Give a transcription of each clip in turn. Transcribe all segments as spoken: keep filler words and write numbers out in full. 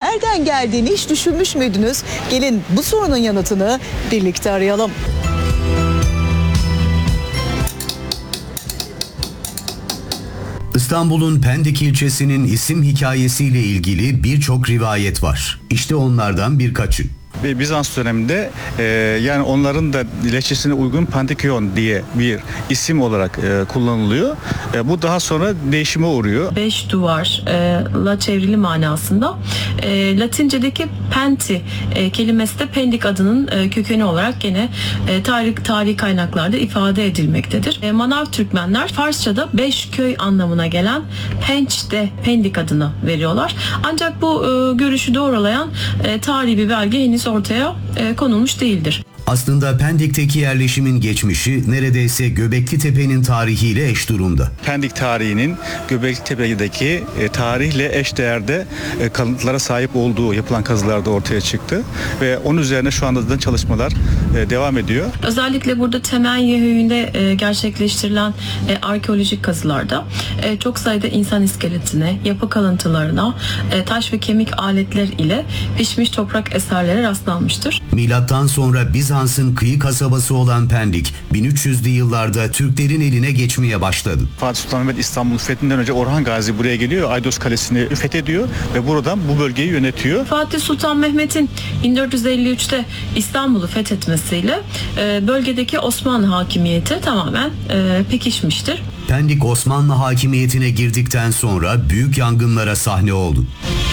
nereden geldiğini hiç düşünmüş müydünüz? Gelin bu sorunun yanıtını birlikte arayalım. İstanbul'un Pendik ilçesinin isim hikayesiyle ilgili birçok rivayet var. İşte onlardan birkaçı. Bizans döneminde e, yani onların da lehçesine uygun Pandikyon diye bir isim olarak e, kullanılıyor. E, bu daha sonra değişime uğruyor. Beş duvar e, la çevrili manasında. E, Latince'deki penti e, kelimesi de Pendik adının e, kökeni olarak gene e, tarih, tarih kaynaklarda ifade edilmektedir. E, Manav Türkmenler Farsça'da beş köy anlamına gelen Penç'te Pendik adını veriyorlar. Ancak bu e, görüşü doğrulayan e, tarihi bir belge henüz ortaya e, konulmuş değildir. Aslında Pendik'teki yerleşimin geçmişi neredeyse Göbekli Tepe'nin tarihiyle eş durumda. Pendik tarihinin Göbekli Tepe'deki e, tarihle eşdeğerde e, kalıntılara sahip olduğu yapılan kazılarda ortaya çıktı ve onun üzerine şu anda da çalışmalar e, devam ediyor. Özellikle burada Temenye Höyü'nde e, gerçekleştirilen e, arkeolojik kazılarda e, çok sayıda insan iskeletine, yapı kalıntılarına, e, taş ve kemik aletler ile pişmiş toprak eserlere rastlanmıştır. Milattan sonra Bizans'ın kıyı kasabası olan Pendik, bin üç yüzlü yıllarda Türklerin eline geçmeye başladı. Fatih Sultan Mehmet İstanbul'u fethinden önce Orhan Gazi buraya geliyor, Aydos Kalesi'ni fethediyor ve buradan bu bölgeyi yönetiyor. Fatih Sultan Mehmet'in bin dört yüz elli üçte İstanbul'u fethetmesiyle e, bölgedeki Osmanlı hakimiyeti tamamen e, pekişmiştir. Pendik Osmanlı hakimiyetine girdikten sonra büyük yangınlara sahne oldu.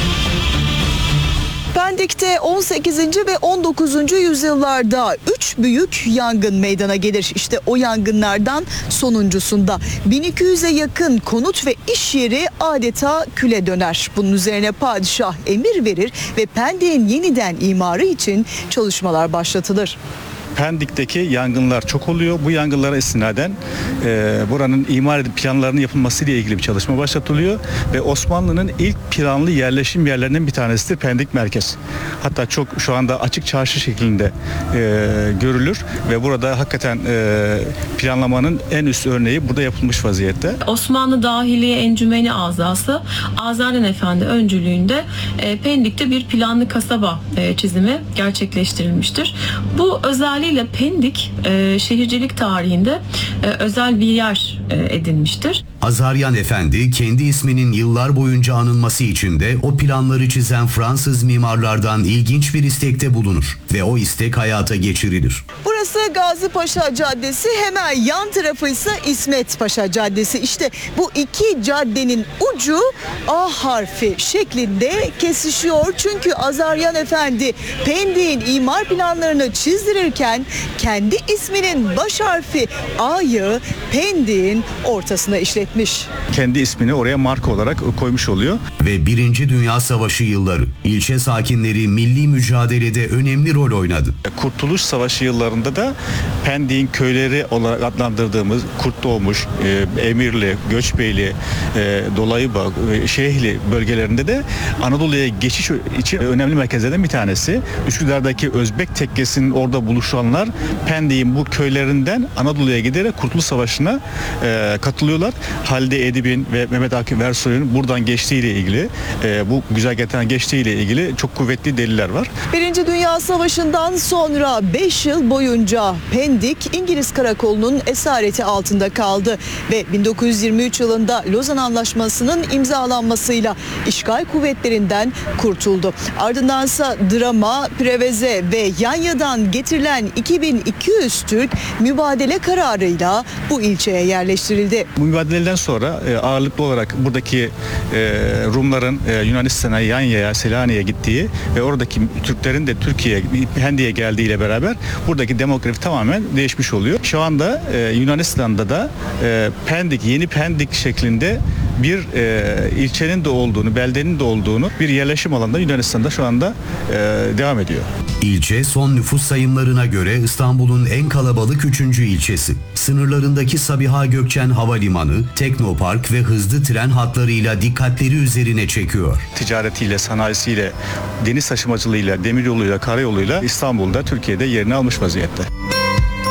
Pendik'te on sekizinci ve on dokuzuncu yüzyıllarda üç büyük yangın meydana gelir. İşte o yangınlardan sonuncusunda bin iki yüze yakın konut ve iş yeri adeta küle döner. Bunun üzerine padişah emir verir ve Pendik'in yeniden imarı için çalışmalar başlatılır. Pendik'teki yangınlar çok oluyor. Bu yangınlara istinaden e, buranın imar edip planlarının yapılması ile ilgili bir çalışma başlatılıyor ve Osmanlı'nın ilk planlı yerleşim yerlerinden bir tanesidir Pendik Merkez. Hatta çok şu anda açık çarşı şeklinde e, görülür ve burada hakikaten e, planlamanın en üst örneği burada yapılmış vaziyette. Osmanlı Dahiliye Encümeni Azası Azaryan Efendi öncülüğünde e, Pendik'te bir planlı kasaba e, çizimi gerçekleştirilmiştir. Bu özelliği ile Pendik e, şehircilik tarihinde e, özel bir yer e, edinmiştir. Azaryan Efendi kendi isminin yıllar boyunca anılması için de o planları çizen Fransız mimarlardan ilginç bir istekte bulunur ve o istek hayata geçirilir. Burası Gazi Paşa Caddesi, hemen yan tarafı ise İsmet Paşa Caddesi. İşte bu iki caddenin ucu A harfi şeklinde kesişiyor. Çünkü Azaryan Efendi Pendik'in imar planlarını çizdirirken kendi isminin baş harfi A'yı Pendik'in ortasına işletmiş. Kendi ismini oraya marka olarak koymuş oluyor. Ve Birinci Dünya Savaşı yılları ilçe sakinleri milli mücadelede önemli rol oynadı. Kurtuluş Savaşı yıllarında da Pendik'in köyleri olarak adlandırdığımız Kurtdoğmuş, e, Emirli, Göçbeyli, e, Dolayıbağ, e, Şehli bölgelerinde de Anadolu'ya geçiş için önemli merkezlerden bir tanesi. Üsküdar'daki Özbek tekkesinin orada buluşanlar Pendik'in bu köylerinden Anadolu'ya giderek Kurtuluş Savaşı'na e, katılıyorlar. Halide Edip'in ve Mehmet Akif Ersoy'un buradan geçtiğiyle ilgili, e, bu güzergahtan geçtiğiyle ilgili çok kuvvetli deliller var. Birinci Dünya Savaşı'ndan sonra beş yıl boyunca Pendik İngiliz Karakolu'nun esareti altında kaldı ve bin dokuz yüz yirmi üç yılında Lozan Anlaşması'nın imzalanmasıyla işgal kuvvetlerinden kurtuldu. Ardındansa Drama, Preveze ve Yanya'dan getirilen iki bin iki yüz Türk mübadele kararıyla bu ilçeye yerleştirildi. Bu mübadeleden sonra e, ağırlıklı olarak buradaki e, Rumların e, Yunanistan'a, Yanya'ya, Selanik'e gittiği ve oradaki Türklerin de Türkiye'ye, Pendik'e geldiğiyle beraber buradaki demografi tamamen değişmiş oluyor. Şu anda e, Yunanistan'da da e, Pendik, yeni Pendik şeklinde bir e, ilçenin de olduğunu, beldenin de olduğunu bir yerleşim alanında Yunanistan'da şu anda e, devam ediyor. İlçe son nüfus sayımlarına göre İstanbul'un en kalabalık üçüncü ilçesi. Sınırlarındaki Sabiha Gökçen Havalimanı, Teknopark ve hızlı tren hatlarıyla dikkatleri üzerine çekiyor. Ticaretiyle, sanayisiyle, deniz taşımacılığıyla, demiryoluyla, karayoluyla İstanbul'da, Türkiye'de yerini almış vaziyette.